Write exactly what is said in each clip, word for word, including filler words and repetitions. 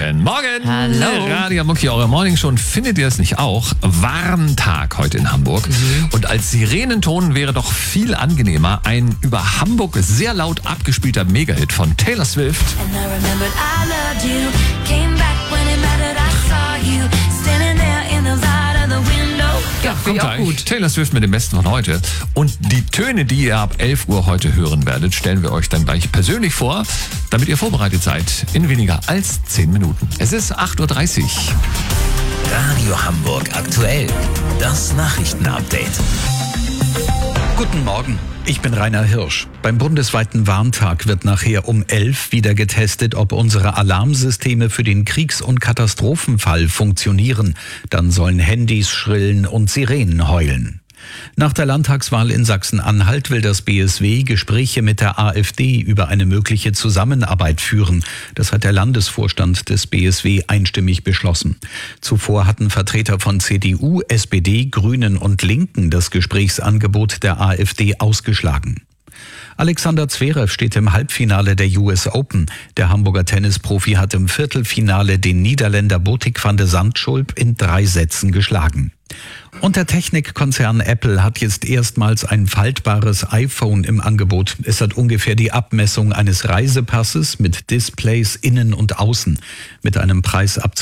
Guten Morgen. Hallo. Radio Mucki, eure Morning Show. Findet ihr es nicht auch? Warntag heute in Hamburg. Mhm. Und als Sirenenton wäre doch viel angenehmer ein über Hamburg sehr laut abgespielter Megahit von Taylor Swift. And I remembered I loved you. Came back when it mattered, I saw you. Standing there in the light of the window. Ja, kommt auch gleich. gut. Taylor Swift mit dem Besten von heute. Und die Töne, die ihr ab elf Uhr heute hören werdet, stellen wir euch dann gleich persönlich vor, damit ihr vorbereitet seid in weniger als zehn Minuten. Es ist acht Uhr dreißig. Radio Hamburg aktuell. Das Nachrichtenupdate. Guten Morgen, ich bin Rainer Hirsch. Beim bundesweiten Warntag wird nachher um elf wieder getestet, ob unsere Alarmsysteme für den Kriegs- und Katastrophenfall funktionieren. Dann sollen Handys schrillen und Sirenen heulen. Nach der Landtagswahl in Sachsen-Anhalt will das B S W Gespräche mit der AfD über eine mögliche Zusammenarbeit führen. Das hat der Landesvorstand des B S W einstimmig beschlossen. Zuvor hatten Vertreter von C D U, S P D, Grünen und Linken das Gesprächsangebot der AfD ausgeschlagen. Alexander Zverev steht im Halbfinale der U S Open. Der Hamburger Tennisprofi hat im Viertelfinale den Niederländer Botik van de Zandschulp in drei Sätzen geschlagen. Und der Technikkonzern Apple hat jetzt erstmals ein faltbares iPhone im Angebot. Es hat ungefähr die Abmessung eines Reisepasses mit Displays innen und außen. Mit einem Preis ab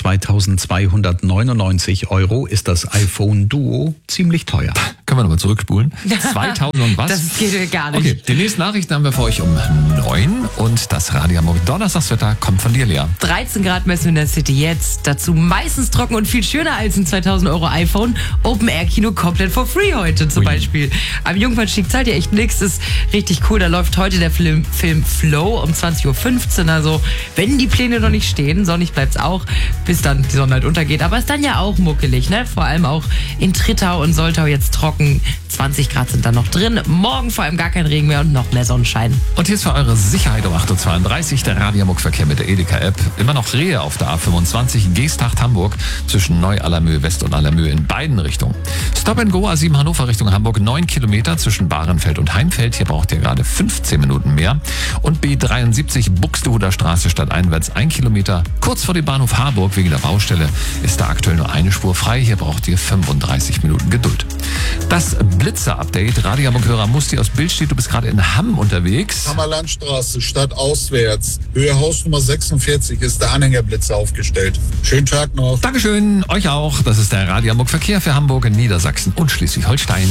zweitausendzweihundertneunundneunzig Euro ist das iPhone Duo ziemlich teuer. Können wir nochmal zurückspulen? zweitausend und was? Das geht ja gar nicht. Okay, die nächsten Nachrichten haben wir für euch um neun und das Radio Hamburg Donnerstagswetter kommt von dir, Lea. dreizehn Grad messen in der City jetzt. Dazu meistens trocken und viel schöner als ein zweitausend Euro iPhone. Open-Air-Kino komplett for free heute zum Ui. Beispiel. Am Jungfernstieg zahlt ihr echt nichts. Ist richtig cool. Da läuft heute der Film, Film Flow um zwanzig Uhr fünfzehn. Also wenn die Pläne noch nicht stehen, sonnig bleibt's auch, bis dann die Sonne halt untergeht. Aber ist dann ja auch muckelig, ne? Vor allem auch in Trittau und Soltau jetzt trocken. zwanzig Grad sind da noch drin. Morgen vor allem gar kein Regen mehr und noch mehr Sonnenschein. Und hier ist für eure Sicherheit um acht Uhr zweiunddreißig der Radio Hamburg Verkehr mit der Edeka-App. Immer noch Rehe auf der A fünfundzwanzig, Geesthacht Hamburg, zwischen Neu-Allermöhe West und Allermöhe in beiden Richtungen. Stop and Go A sieben Hannover Richtung Hamburg, neun Kilometer zwischen Bahrenfeld und Heimfeld. Hier braucht ihr gerade fünfzehn Minuten mehr. Und B dreiundsiebzig Buxtehuder Straße stadteinwärts, ein Kilometer. Kurz vor dem Bahnhof Harburg wegen der Baustelle ist da aktuell nur eine Spur frei. Hier braucht ihr fünfunddreißig Minuten Geduld. Das Blitzer-Update. Radio Hamburg-Hörer Musti aus Bild steht, du bist gerade in Hamm unterwegs. Hammer Landstraße, stadtauswärts. Höhe Hausnummer sechsundvierzig ist der Anhängerblitzer aufgestellt. Schönen Tag noch. Dankeschön, euch auch. Das ist der Radio Hamburg Verkehr für Hamburg, Niedersachsen und Schleswig-Holstein.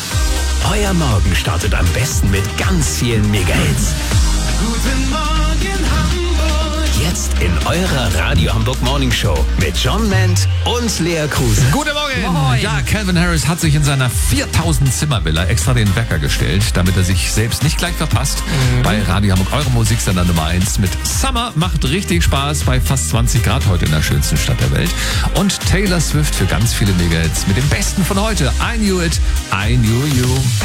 Euer Morgen startet am besten mit ganz vielen Megahits. Guten Morgen Hamburg. Jetzt in eurer Radio Hamburg Morning Show mit John Ment und Lea Kruse. Guten Morgen! Moin. Ja, Calvin Harris hat sich in seiner viertausend Zimmer Villa extra den Wecker gestellt, damit er sich selbst nicht gleich verpasst. Mhm. Bei Radio Hamburg, eure Musiksender Nummer eins mit Summer. Macht richtig Spaß bei fast zwanzig Grad heute in der schönsten Stadt der Welt. Und Taylor Swift für ganz viele Megahits mit dem Besten von heute. I Knew It, I Knew You.